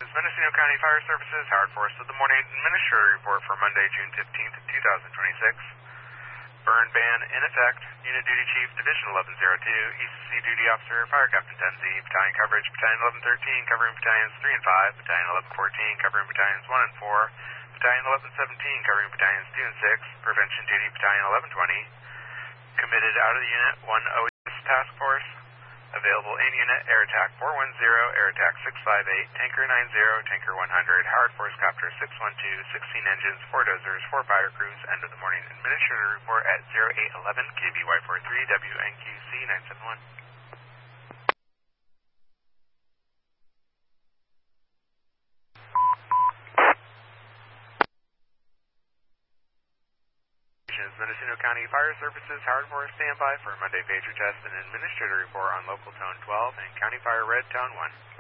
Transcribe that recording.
Mendocino County Fire Services, Howard Forest with the morning administrator report for Monday, June 15th, 2026. Burn ban in effect. Unit Duty Chief, Division 1102, ECC Duty Officer, Fire Captain 10Z, Battalion Coverage, Battalion 1113, covering Battalions 3 and 5, Battalion 1114, covering Battalions 1 and 4, Battalion 1117, covering Battalions 2 and 6, Prevention Duty, Battalion 1120. Committed out of the unit, 1 OES Task Force. Available in unit, Air Attack 410, Air Attack 658, Tanker 90, Tanker 100, Howard Force Copter 612, 16 engines, 4 dozers, 4 fire crews. End of the morning administrator report at 0811 KBY43 WNQC 971. Mendocino County Fire Services, Howard Forest, standby for Monday pager test and administrator report on local tone 12 and County Fire Red tone 1.